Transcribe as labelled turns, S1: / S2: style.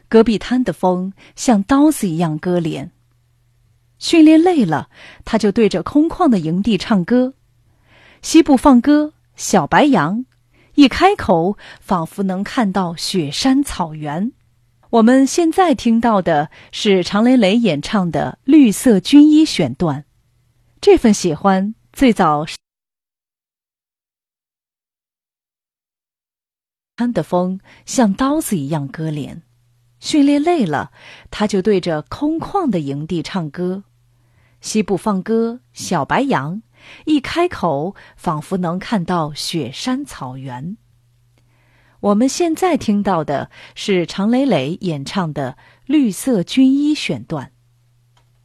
S1: 戈壁滩的风像刀子一样割脸。训练累了，他就对着空旷的营地唱歌。西部放歌，小白杨，一开口仿佛能看到雪山草原。我们现在听到的是常雷雷演唱的《绿色军衣》选段。这份喜欢最早他的风像刀子一样割脸。训练累了，他就对着空旷的营地唱歌。西部放歌，小白杨，一开口仿佛能看到雪山草原。我们现在听到的是常雷雷演唱的《绿色军衣》选段。